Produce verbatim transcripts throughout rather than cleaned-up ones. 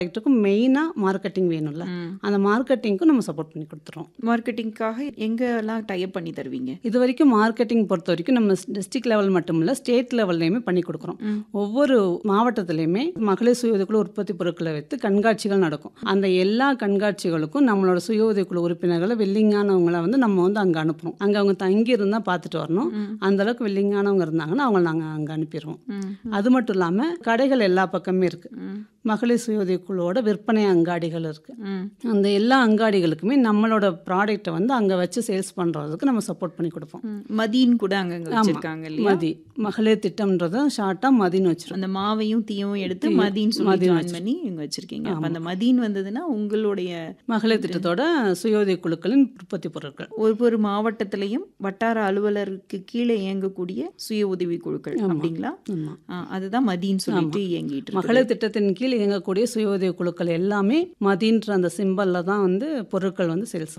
ப்ராடக்ட்டுக்கும் மெயினாக மார்க்கெட்டிங் வேணும்ல, அந்த மார்க்கெட்டிங்க்கும் நம்ம சப்போர்ட் பண்ணி கொடுத்துறோம். மார்க்கெட்டிங்காக எங்கெல்லாம் டைப் பண்ணி தருவீங்க? இது வரைக்கும் மார்க்கெட்டிங் பொறுத்த வரைக்கும் நம்ம டிஸ்ட்ரிக்ட் லெவல் மட்டும் இல்லை, ஸ்டேட் லெவல்லையுமே பண்ணி கொடுக்குறோம். ஒவ்வொரு மாவட்டத்திலையுமே மகளிர் சுய உதவிக்குழு உற்பத்தி பொருட்களை வைத்து கண்காட்சிகள் நடக்கும். அந்த எல்லா கண்காட்சிகளுக்கும் நம்மளோட சுய உதவிக்குழு உறுப்பினர்களை வெல்லிங்கானவங்களை வந்து நம்ம வந்து அங்கே அனுப்புகிறோம். அங்கே அவங்க தங்கி இருந்தால் பார்த்துட்டு வரணும். அந்த அளவுக்கு வெல்லிங்கானவங்க இருந்தாங்கன்னா அவங்களை நாங்கள் அங்கே அனுப்பிடுவோம். அது மட்டும் இல்லாமல் கடைகள் எல்லா பக்கமே இருக்குது. மகளிர் சுய உதவிக்குழுவோட விற்பனை அங்காடிகள் இருக்கு. அந்த எல்லா அங்காடிகளுக்குமே நம்மளோட ப்ராடக்ட்டை வந்து அங்கே வச்சு சேல்ஸ் பண்ணுறதுக்கு நம்ம சப்போர்ட் பண்ணி கொடுப்போம். மதின்னு கூட அங்கே வச்சிருக்காங்க இல்லையா? மதி மகளிர் திட்டம்ன்றத ஷார்ட்டாக மதின்னு வச்சிருக்கோம். அந்த மாவையும் தீயவும் எடுத்து மதின்னு சொல்லி ஜாயின் பண்ணி இங்கே வச்சிருக்கீங்க. அந்த மதின்னு வந்ததுன்னா உங்களுடைய மகளிர் திட்டத்தோட சுய உதவி குழுக்களின் உற்பத்தி பொருட்கள். ஒவ்வொரு மாவட்டத்திலையும் வட்டார அலுவலருக்கு கீழே இயங்கக்கூடிய சுய உதவி குழுக்கள் அப்படிங்களா? அதுதான் மதின்னு சொல்லிட்டு இயங்கிட்டு மகளிர் திட்டத்தின் கீழ் இயங்கக்கூடிய சுய உதவி குழுக்கள் எல்லாமே மதின்ற அந்த சிம்பல்ல தான் வந்து பொருட்கள் வந்து சேல்ஸ்.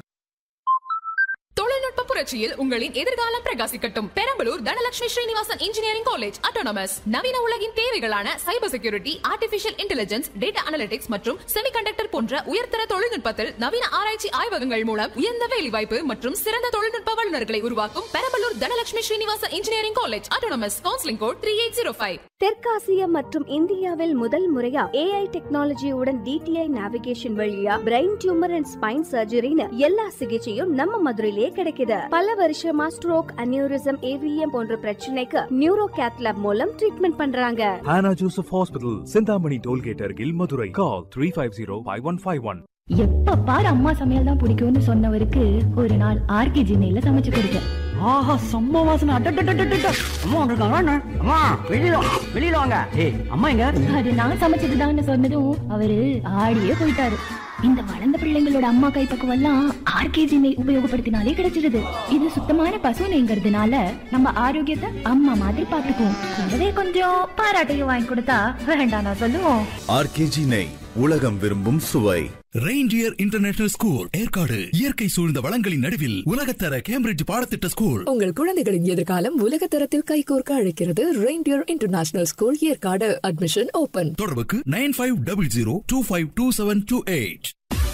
தொழில்நுட்ப புரட்சியில் உங்களின் எதிர்காலம் பிரகாசிக்கட்டும். Perambalur Dhanalakshmi Srinivasan engineering college autonomous நவீன உலகின் தேவைகளான cyber security, artificial intelligence, data analytics மற்றும் செமிகண்டக்டர் போன்ற உயர்தர தொழில்நுட்பத்தில் நவீன ஆராய்ச்சி ஆய்வகங்கள் மூலம் உயர்ந்த வேலைவாய்ப்பு மற்றும் சிறந்த தொழில்நுட்ப வல்லுநர்களை உருவாக்கும் Perambalur Dhanalakshmi Srinivasan engineering college autonomous. Counselling code three eight zero five. தெற்காசியா மற்றும் இந்தியாவில் முதல் முறையா ஏஐ டெக்னாலஜியுடன் டிடிஐ நேவிகேஷன் வழியா பிரெயின் டியூமர் அண்ட் ஸ்பைன் சர்ஜரின்னு எல்லா சிகிச்சையும் நம்ம மதுரையிலே கிடைக்குது. பல வருஷமா ஸ்ட்ரோக், அனியூரிசம், ஏவிஎம் போன்ற பிரச்சனைக்கு நியூரோ கேத்லாப் மூலம் ட்ரீட்மெண்ட் பண்றாங்க. Hannah Joseph Hospital, Chintamani tollgate அருகில், மதுரை. கால் three five zero five one five one. எப்ப பாரு அம்மா சமையல் தான் பிடிக்கும்னு சொன்னவருக்கு ஒரு நாள் ஆர்கே ஜினையில சமைச்சு கொடுத்தேன். ஆஹா, செம்ம வாசனை. அம்மா வந்திருக்காங்க. அம்மா வெளியில வெளியில வாங்க. ஏய் அம்மா எங்க? அது நான் சமைச்சதுதான்னு சொன்னதும் அவரு ஆடியே போயிட்டாரு. இந்த வளர்ந்த பிள்ளைங்களோட அம்மா கைப்பக்குவம் எல்லாம் ஆர்கேஜி நெய் உபயோகப்படுத்தினாலே கிடைச்சிருது. இது சுத்தமான பசு நெய்ங்கிறதுனால நம்ம ஆரோக்கியத்தை அம்மா மாதிரி பாத்துக்குவோம். கூடவே கொஞ்சம் பாராட்டையும் வாங்கி கொடுத்தா வேண்டாம் நான் சொல்லுவோம். ஆர்கேஜி நெய், உலகம் விரும்பும் சுவை. ரெயின்டியர் இன்டர்நேஷனல் ஸ்கூல் ஏற்காடு, இயற்கை சூழ்ந்த வளங்களின் நடுவில் உலகத்தர கேம்பிரிட்ஜ் பாடத்திட்ட ஸ்கூல். உங்கள் குழந்தைகளின் எதிர்காலம் உலகத்தரத்தில் கைகோர்க்க அழைக்கிறது reindeer international school Yercaud. Admission open. தொடர்புக்கு nine five double zero two five two seven two eight.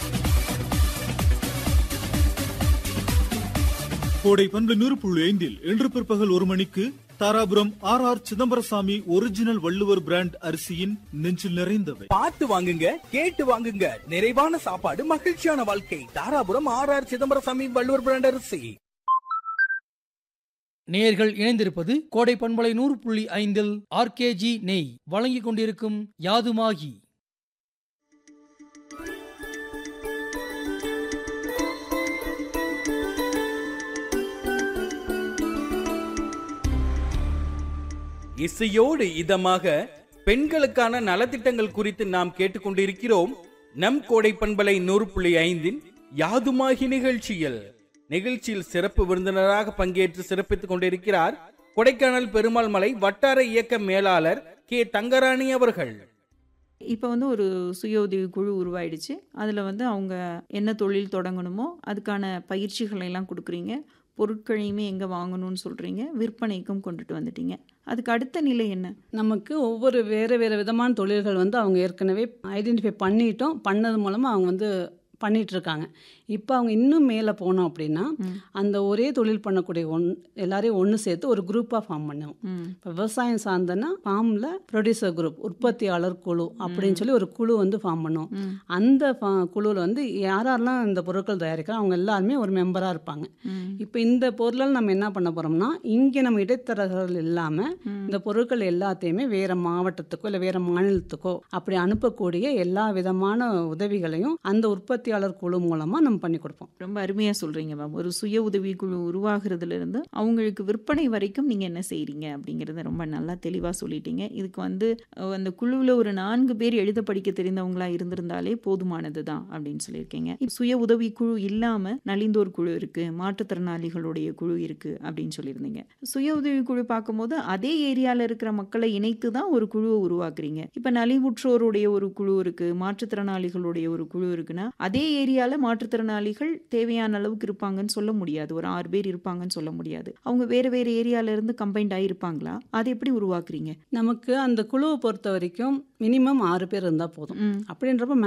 கோடை பண்பு நூறு புள்ளி ஐந்தில் இன்று பிற்பகல் ஒரு மணிக்கு Dharapuram R R Chidambarasamy original Valluvar brand அரிசியின் நெஞ்சில் நிறைந்தவை. பார்த்து வாங்குங்க, கேட்டு வாங்குங்க. நிறைவான சாப்பாடு, மகிழ்ச்சியான வாழ்க்கை. Dharapuram R R Chidambarasamy Valluvar brand அரிசி. நேயர்கள் இணைந்திருப்பது கோடை பண்பலை நூறு புள்ளி ஐந்தில் ஆர்கேஜி நெய் வழங்கிக் கொண்டிருக்கும் யாதுமாகி. இசையோடு இதமாக பெண்களுக்கான நலத்திட்டங்கள் குறித்து நாம் கேட்டுக்கொண்டிருக்கிறோம். நம் கோடை பண்பலை நூறு புள்ளி ஐந்தின் யாதுமாகி நிகழ்ச்சியில் நிகழ்ச்சியில் சிறப்பு விருந்தினராக பங்கேற்று சிறப்பித்துக் கொண்டிருக்கிறார் கொடைக்கானல் பெருமாள் மலை வட்டார இயக்க மேலாளர் கே தங்கராணி அவர்கள். இப்போ வந்து ஒரு சுய உதவி குழு உருவாயிடுச்சு. அதில் வந்து அவங்க என்ன தொழில் தொடங்கணுமோ அதுக்கான பயிற்சிகளை எல்லாம் கொடுக்குறீங்க. பொருட்களையுமே எங்கே வாங்கணும்னு சொல்கிறீங்க. விற்பனைக்கும் கொண்டுட்டு வந்துட்டீங்க. அதுக்கு அடுத்த நிலை என்ன? நமக்கு ஒவ்வொரு வேறு வேறு விதமான தொழில்கள் வந்து அவங்க ஏற்கனவே ஐடென்டிஃபை பண்ணிட்டோம். பண்ணது மூலமாக அவங்க வந்து பண்ணிகிட்ருக்காங்க. இப்போ அவங்க இன்னும் மேலே போனோம் அப்படின்னா அந்த ஒரே தொழில் பண்ணக்கூடிய ஒன் எல்லாரையும் ஒன்று சேர்த்து ஒரு குரூப்பாக ஃபார்ம் பண்ணுவோம். இப்போ விவசாயம் சார்ந்தனா ஃபார்மில் ப்ரொடியூசர் குரூப், உற்பத்தியாளர் குழு அப்படின்னு சொல்லி ஒரு குழு வந்து ஃபார்ம் பண்ணுவோம். அந்த குழுவில் வந்து யாரெல்லாம் இந்த பொருட்கள் தயாரிக்கிறோம் அவங்க எல்லாருமே ஒரு மெம்பராக இருப்பாங்க. இப்போ இந்த பொருளால் நம்ம என்ன பண்ண போகிறோம்னா, இங்கே நம்ம இடைத்தரகர்கள் இல்லாமல் இந்த பொருட்கள் எல்லாத்தையுமே வேறு மாவட்டத்துக்கோ இல்லை வேறு மாநிலத்துக்கோ அப்படி அனுப்பக்கூடிய எல்லா விதமான உதவிகளையும் அந்த உற்பத்தியாளர் குழு மூலமாக நம்ம பண்ணி கொடுப்போம். ரொம்ப அருமையாக சொல்கிறீங்க மேம். ஒரு சுய உதவி குழு உருவாகிறதுலேருந்து அவங்களுக்கு விற்பனை வரைக்கும் நீங்கள் என்ன செய்கிறீங்க அப்படிங்கிறத ரொம்ப நல்லா தெளிவாக சொல்லிட்டீங்க. இதுக்கு வந்து அந்த குழுவில் ஒரு நான்கு பேர் எழுத படிக்க தெரிந்தவங்களா இருந்திருந்தாலே போதுமானது தான் அப்படின்னு சொல்லியிருக்கீங்க. சுய உதவி குழு இல்லாமல் நலிந்தோர் குழு இருக்குது, மாற்றுத்திறனாளிகளுடைய குழு இருக்குது அப்படின்னு சொல்லியிருந்தீங்க. சுய உதவி குழு பார்க்கும்போது அதே ஏரியாவில் இருக்கிற மக்களை இணைத்து தான் ஒரு குழுவை உருவாக்குறீங்க. இப்போ நலிவுற்றோருடைய ஒரு குழு இருக்குது, மாற்றுத்திறனாளிகளுடைய ஒரு குழு இருக்குன்னா அதே ஏரியாவில் மாற்றுத்திறனாளி மாற்றுத்திறனாளிகள் தேவையான அளவுக்கு இருப்பாங்கன்னு சொல்ல முடியாது. ஒரு ஆறு பேர் இருப்பாங்கன்னு சொல்ல முடியாது. அவங்க வேற வேற ஏரியால இருந்து கம்பைன்ட் ஆகிருப்பாங்களா? அதை எப்படி உருவாக்குறீங்க? நமக்கு அந்த குழுவை பொறுத்த வரைக்கும் மினிமம் ஆறு பேர் இருந்தால் போதும். அப்படின்றப்ப